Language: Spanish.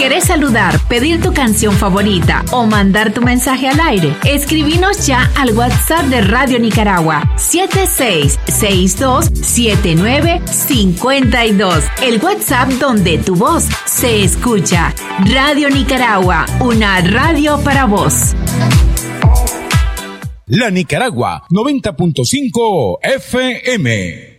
¿Querés saludar, pedir tu canción favorita o mandar tu mensaje al aire? Escribinos ya al WhatsApp de Radio Nicaragua 76627952. El WhatsApp donde tu voz se escucha. Radio Nicaragua, una radio para vos. La Nicaragua 90.5 FM.